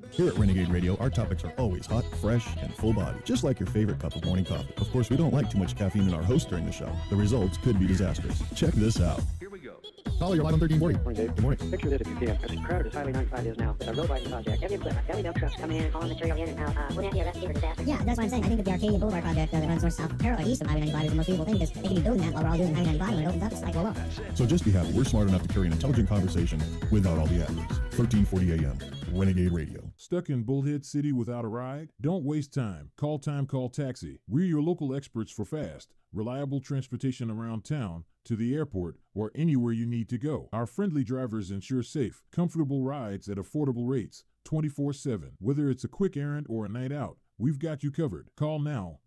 Here at Renegade Radio, our topics are always hot, fresh, and full body, just like your favorite cup of morning coffee. Of course, we don't like too much caffeine in our host during the show. The results could be disastrous. Check this out. Here we go. Caller, you're live on 1340. Morning, Dave. Good morning. Picture this if you can. As crowded as Highway 95 is now, with a road widening project. Heavy equipment, heavy dump trucks coming in, hauling material in and out. Wouldn't that be a recipe for disaster? Yeah, that's what I'm saying. I think that the Arcadia Boulevard project that runs north, south, parallel east of Highway 95 is the most feasible thing because they can be building that while we're all doing Highway 95 when it opens up. It's like, whoa. So just be happy we're smart enough to carry an intelligent conversation without all the adlibs. 1340 AM, Renegade Radio. Stuck in Bullhead City without a ride? Don't waste time. Call Taxi. We're your local experts for fast, reliable transportation around town, to the airport, or anywhere you need to go. Our friendly drivers ensure safe, comfortable rides at affordable rates, 24/7. Whether it's a quick errand or a night out, we've got you covered. Call now,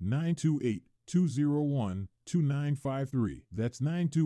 928-201-2953. That's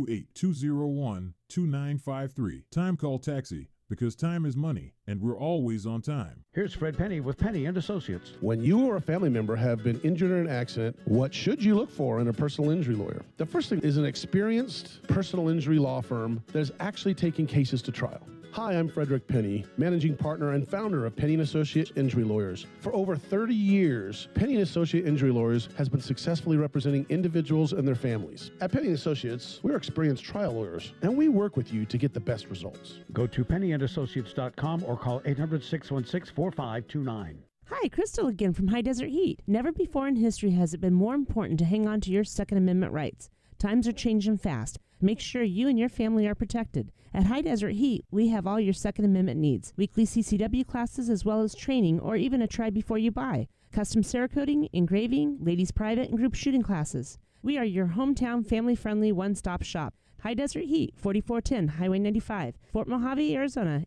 928-201-2953. Time Call Taxi, because time is money, and we're always on time. Here's Fred Penny with Penny and Associates. When you or a family member have been injured in an accident, what should you look for in a personal injury lawyer? The first thing is an experienced personal injury law firm that is actually taking cases to trial. Hi, I'm Frederick Penny, managing partner and founder of Penny & Associate Injury Lawyers. For over 30 years, Penny & Associate Injury Lawyers has been successfully representing individuals and their families. At Penny & Associates, we're experienced trial lawyers, and we work with you to get the best results. Go to pennyandassociates.com or call 800-616-4529. Hi, Crystal again from High Desert Heat. Never before in history has it been more important to hang on to your Second Amendment rights. Times are changing fast. Make sure you and your family are protected. At High Desert Heat, we have all your Second Amendment needs. Weekly CCW classes as well as training or even a try before you buy. Custom Cerakoting, engraving, ladies private and group shooting classes. We are your hometown family-friendly one-stop shop. High Desert Heat, 4410 Highway 95, Fort Mojave, Arizona,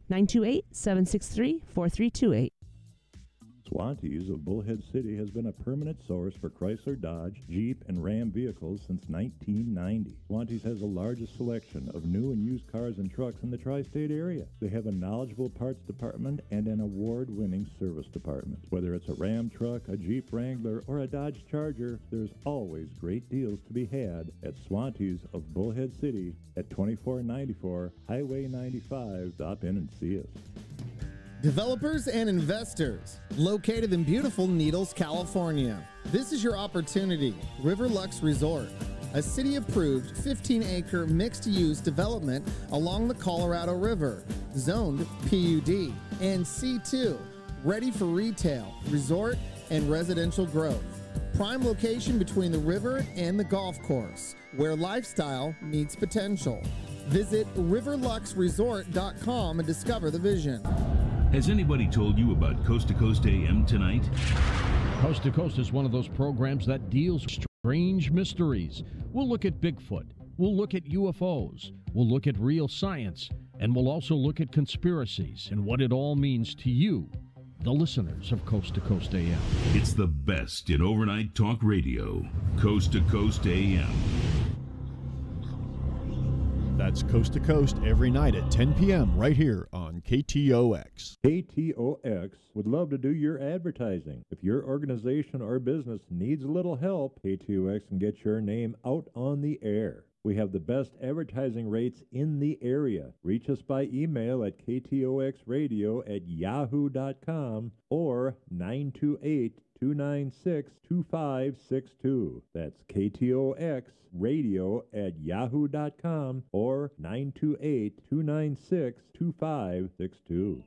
928-763-4328. Swantees of Bullhead City has been a permanent source for Chrysler, Dodge, Jeep, and Ram vehicles since 1990. Swantees has the largest selection of new and used cars and trucks in the tri-state area. They have a knowledgeable parts department and an award-winning service department. Whether it's a Ram truck, a Jeep Wrangler, or a Dodge Charger, there's always great deals to be had at Swantees of Bullhead City at 2494 Highway 95. Stop in and see us. Developers and investors, located in beautiful Needles, California. This is your opportunity. Riverlux Resort, a city-approved 15-acre mixed-use development along the Colorado River, zoned PUD and C2, ready for retail, resort, and residential growth. Prime location between the river and the golf course, where lifestyle meets potential. Visit riverluxresort.com and discover the vision. Has anybody told you about Coast to Coast AM tonight? Coast to Coast is one of those programs that deals with strange mysteries. We'll look at Bigfoot. We'll look at UFOs. We'll look at real science. And we'll also look at conspiracies and what it all means to you, the listeners of Coast to Coast AM. It's the best in overnight talk radio. Coast to Coast AM. That's Coast to Coast every night at 10 p.m. right here on KTOX. KTOX would love to do your advertising. If your organization or business needs a little help, KTOX can get your name out on the air. We have the best advertising rates in the area. Reach us by email at ktoxradio@yahoo.com or 928-296-2562. That's KTOXradio@yahoo.com or 928-296-2562.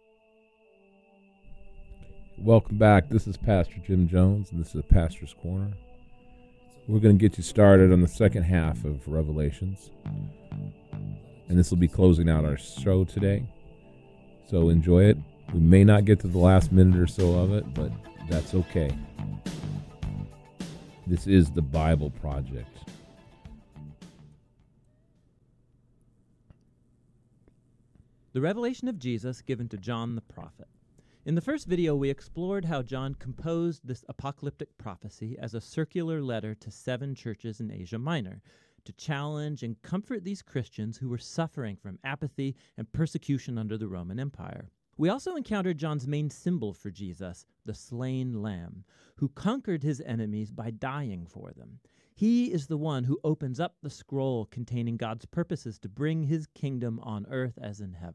Welcome back. This is Pastor Jim Jones, and this is Pastor's Corner. We're going to get you started on the second half of Revelations, and this will be closing out our show today. So enjoy it. We may not get to the last minute or so of it, but that's okay. This is the Bible Project. The revelation of Jesus given to John the prophet. In the first video, we explored how John composed this apocalyptic prophecy as a circular letter to 7 churches in Asia Minor to challenge and comfort these Christians who were suffering from apathy and persecution under the Roman Empire. We also encountered John's main symbol for Jesus, the slain lamb, who conquered his enemies by dying for them. He is the one who opens up the scroll containing God's purposes to bring his kingdom on earth as in heaven.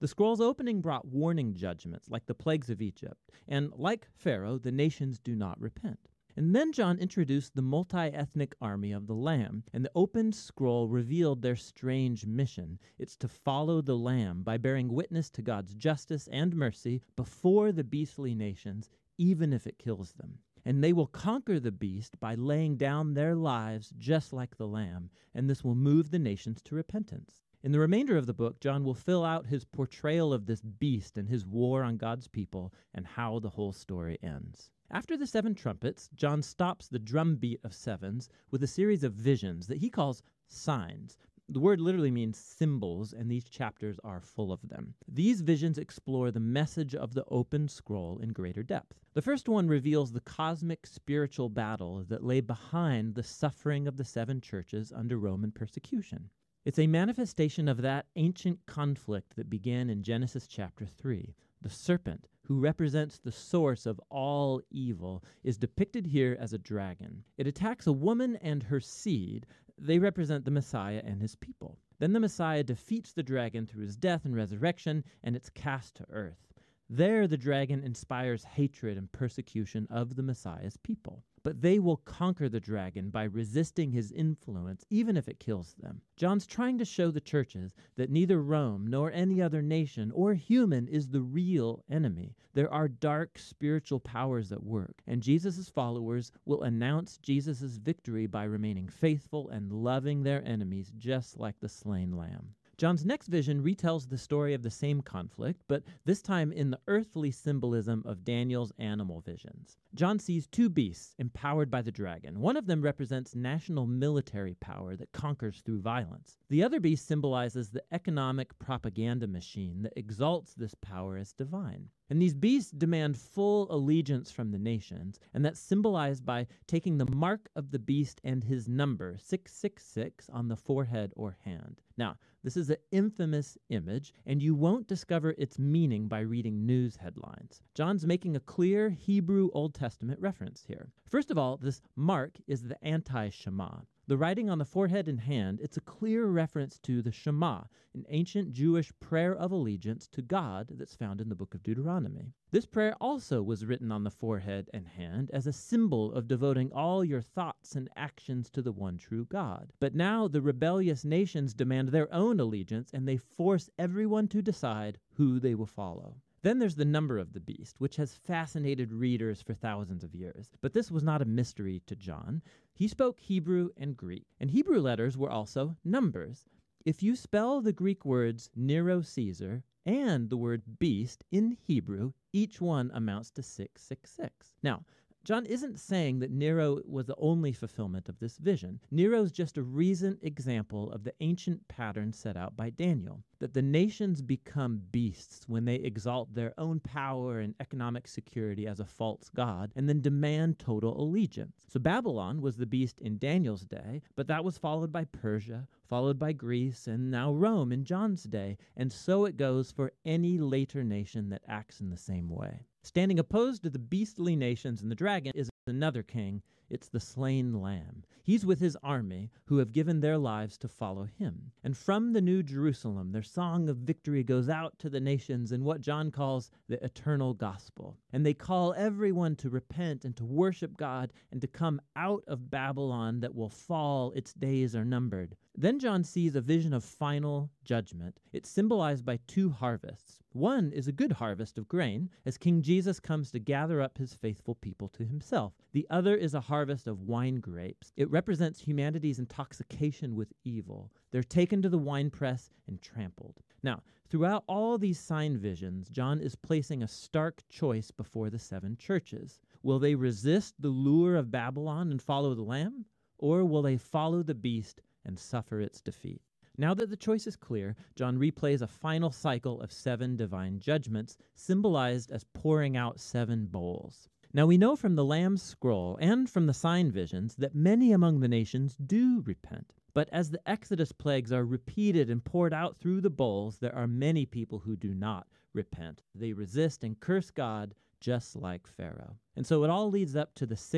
The scroll's opening brought warning judgments like the plagues of Egypt, and like Pharaoh, the nations do not repent. And then John introduced the multi-ethnic army of the Lamb, and the opened scroll revealed their strange mission. It's to follow the Lamb by bearing witness to God's justice and mercy before the beastly nations, even if it kills them. And they will conquer the beast by laying down their lives just like the Lamb, and this will move the nations to repentance. In the remainder of the book, John will fill out his portrayal of this beast and his war on God's people and how the whole story ends. After the 7 trumpets, John stops the drumbeat of sevens with a series of visions that he calls signs. The word literally means symbols, and these chapters are full of them. These visions explore the message of the open scroll in greater depth. The first one reveals the cosmic spiritual battle that lay behind the suffering of the 7 churches under Roman persecution. It's a manifestation of that ancient conflict that began in Genesis chapter 3. The serpent, who represents the source of all evil, is depicted here as a dragon. It attacks a woman and her seed. They represent the Messiah and his people. Then the Messiah defeats the dragon through his death and resurrection, and it's cast to earth. There the dragon inspires hatred and persecution of the Messiah's people. But they will conquer the dragon by resisting his influence, even if it kills them. John's trying to show the churches that neither Rome nor any other nation or human is the real enemy. There are dark spiritual powers at work, and Jesus' followers will announce Jesus' victory by remaining faithful and loving their enemies just like the slain lamb. John's next vision retells the story of the same conflict, but this time in the earthly symbolism of Daniel's animal visions. John sees 2 beasts empowered by the dragon. One of them represents national military power that conquers through violence. The other beast symbolizes the economic propaganda machine that exalts this power as divine. And these beasts demand full allegiance from the nations, and that's symbolized by taking the mark of the beast and his number, 666, on the forehead or hand. Now, this is an infamous image, and you won't discover its meaning by reading news headlines. John's making a clear Hebrew Old Testament reference here. First of all, this mark is the anti-Shema. The writing on the forehead and hand, it's a clear reference to the Shema, an ancient Jewish prayer of allegiance to God that's found in the book of Deuteronomy. This prayer also was written on the forehead and hand as a symbol of devoting all your thoughts and actions to the one true God. But now the rebellious nations demand their own allegiance, and they force everyone to decide who they will follow. Then there's the number of the beast, which has fascinated readers for thousands of years. But this was not a mystery to John. He spoke Hebrew and Greek, and Hebrew letters were also numbers. If you spell the Greek words Nero Caesar and the word beast in Hebrew, each one amounts to 666. Now, John isn't saying that Nero was the only fulfillment of this vision. Nero's just a recent example of the ancient pattern set out by Daniel, that the nations become beasts when they exalt their own power and economic security as a false god and then demand total allegiance. So Babylon was the beast in Daniel's day, but that was followed by Persia, followed by Greece, and now Rome in John's day, and so it goes for any later nation that acts in the same way. Standing opposed to the beastly nations and the dragon is another king. It's the slain lamb. He's with his army who have given their lives to follow him. And from the New Jerusalem, their song of victory goes out to the nations in what John calls the eternal gospel. And they call everyone to repent and to worship God and to come out of Babylon that will fall. Its days are numbered. Then John sees a vision of final judgment. It's symbolized by 2 harvests. One is a good harvest of grain, as King Jesus comes to gather up his faithful people to himself. The other is a harvest of wine grapes. It represents humanity's intoxication with evil. They're taken to the winepress and trampled. Now, throughout all these sign visions, John is placing a stark choice before the 7 churches. Will they resist the lure of Babylon and follow the Lamb? Or will they follow the beast and suffer its defeat? Now that the choice is clear, John replays a final cycle of 7 divine judgments, symbolized as pouring out 7 bowls. Now we know from the Lamb's scroll and from the sign visions that many among the nations do repent. But as the Exodus plagues are repeated and poured out through the bowls, there are many people who do not repent. They resist and curse God just like Pharaoh. And so it all leads up to the 6th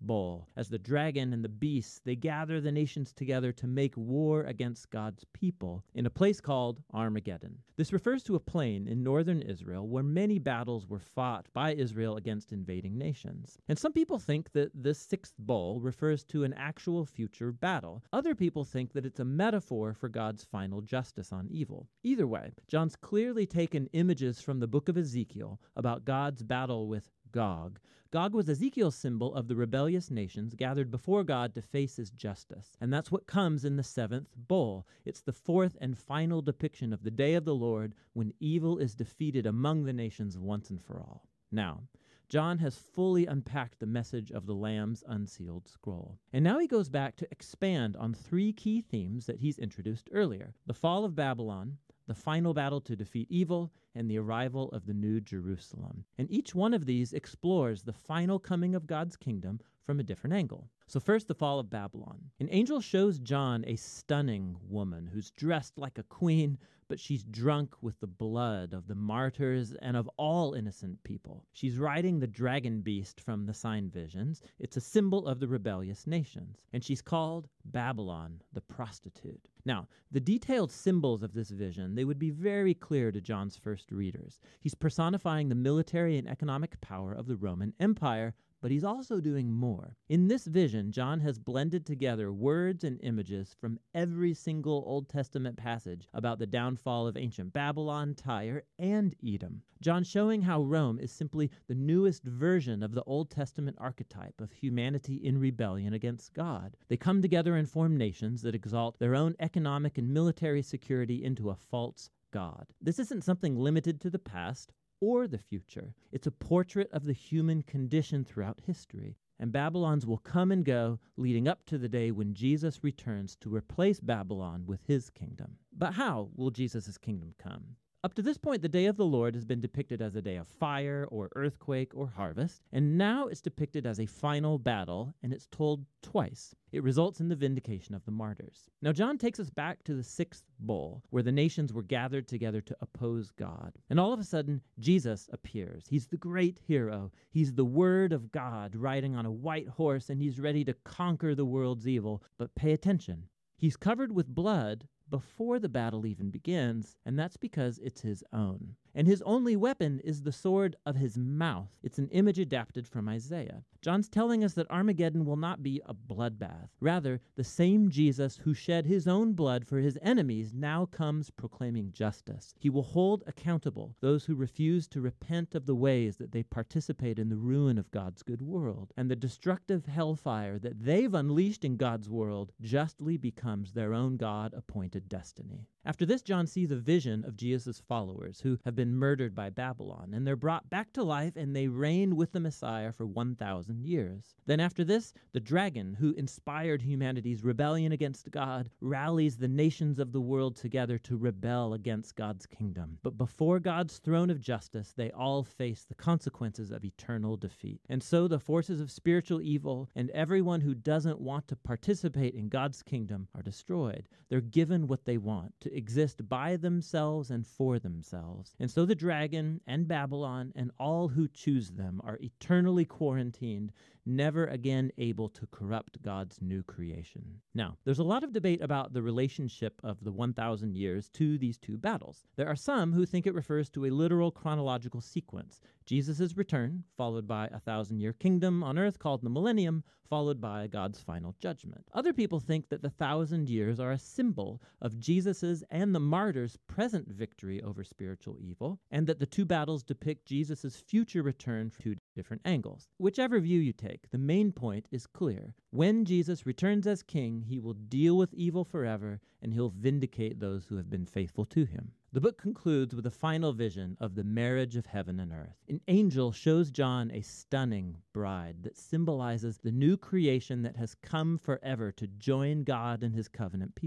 bowl. As the dragon and the beast, they gather the nations together to make war against God's people in a place called Armageddon. This refers to a plain in northern Israel where many battles were fought by Israel against invading nations. And some people think that this sixth bowl refers to an actual future battle. Other people think that it's a metaphor for God's final justice on evil. Either way, John's clearly taken images from the book of Ezekiel about God's battle with Gog. Gog was Ezekiel's symbol of the rebellious nations gathered before God to face his justice. And that's what comes in the seventh bowl. It's the fourth and final depiction of the day of the Lord when evil is defeated among the nations once and for all. Now, John has fully unpacked the message of the Lamb's unsealed scroll. And now he goes back to expand on three key themes that he's introduced earlier: the fall of Babylon, the final battle to defeat evil, and the arrival of the New Jerusalem. And each one of these explores the final coming of God's kingdom from a different angle. So first, the fall of Babylon. An angel shows John a stunning woman who's dressed like a queen, but she's drunk with the blood of the martyrs and of all innocent people. She's riding the dragon beast from the sign visions. It's a symbol of the rebellious nations. And she's called Babylon, the prostitute. Now, the detailed symbols of this vision, they would be very clear to John's first readers. He's personifying the military and economic power of the Roman Empire, but he's also doing more. In this vision, John has blended together words and images from every single Old Testament passage about the downfall of ancient Babylon, Tyre, and Edom. John showing how Rome is simply the newest version of the Old Testament archetype of humanity in rebellion against God. They come together and form nations that exalt their own economic and military security into a false God. This isn't something limited to the past or the future. It's a portrait of the human condition throughout history. And Babylons will come and go, leading up to the day when Jesus returns to replace Babylon with his kingdom. But how will Jesus' kingdom come? Up to this point, the day of the Lord has been depicted as a day of fire or earthquake or harvest, and now it's depicted as a final battle, and it's told twice. It results in the vindication of the martyrs. Now, John takes us back to the sixth bowl, where the nations were gathered together to oppose God. And all of a sudden, Jesus appears. He's the great hero. He's the Word of God riding on a white horse, and he's ready to conquer the world's evil. But pay attention. He's covered with blood before the battle even begins, and that's because it's his own. And his only weapon is the sword of his mouth. It's an image adapted from Isaiah. John's telling us that Armageddon will not be a bloodbath. Rather, the same Jesus who shed his own blood for his enemies now comes proclaiming justice. He will hold accountable those who refuse to repent of the ways that they participate in the ruin of God's good world. And the destructive hellfire that they've unleashed in God's world justly becomes their own God-appointed destiny. After this, John sees a vision of Jesus' followers who have been murdered by Babylon, and they're brought back to life, and they reign with the Messiah for 1,000 years. Then after this, the dragon, who inspired humanity's rebellion against God, rallies the nations of the world together to rebel against God's kingdom. But before God's throne of justice, they all face the consequences of eternal defeat. And so the forces of spiritual evil and everyone who doesn't want to participate in God's kingdom are destroyed. They're given what they want, to exist by themselves and for themselves. And so the dragon and Babylon and all who choose them are eternally quarantined, never again able to corrupt God's new creation. Now, there's a lot of debate about the relationship of the 1,000 years to these two battles. There are some who think it refers to a literal chronological sequence. Jesus' return, followed by a 1,000-year kingdom on earth called the millennium, followed by God's final judgment. Other people think that the 1,000 years are a symbol of Jesus's and the martyrs' present victory over spiritual evil, and that the two battles depict Jesus's future return from two different angles. Whichever view you take, the main point is clear. When Jesus returns as king, he will deal with evil forever, and he'll vindicate those who have been faithful to him. The book concludes with a final vision of the marriage of heaven and earth. An angel shows John a stunning bride that symbolizes the new creation that has come forever to join God and his covenant people.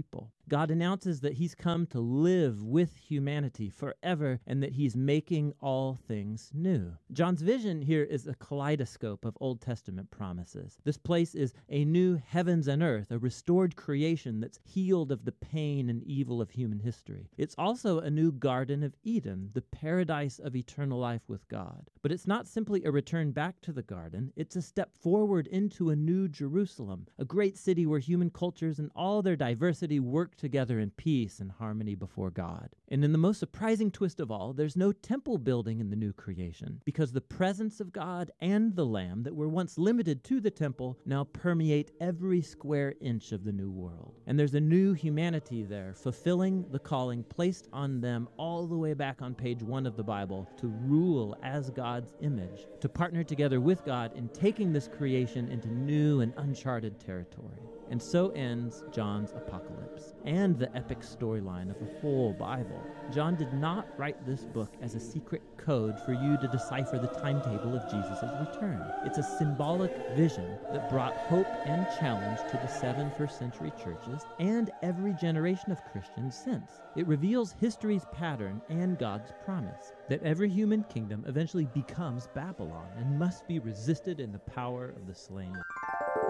God announces that he's come to live with humanity forever and that he's making all things new. John's vision here is a kaleidoscope of Old Testament promises. This place is a new heavens and earth, a restored creation that's healed of the pain and evil of human history. It's also a new Garden of Eden, the paradise of eternal life with God. But it's not simply a return back to the garden, it's a step forward into a new Jerusalem, a great city where human cultures and all their diversity work together in peace and harmony before God. And in the most surprising twist of all, there's no temple building in the new creation, because the presence of God and the Lamb that were once limited to the temple now permeate every square inch of the new world. And there's a new humanity there, fulfilling the calling placed on them all the way back on page 1 of the Bible to rule as God's image, to partner together with God in taking this creation into new and uncharted territory. And so ends John's apocalypse and the epic storyline of the whole Bible. John did not write this book as a secret code for you to decipher the timetable of Jesus' return. It's a symbolic vision that brought hope and challenge to the 7 first-century churches and every generation of Christians since. It reveals history's pattern and God's promise that every human kingdom eventually becomes Babylon and must be resisted in the power of the slain.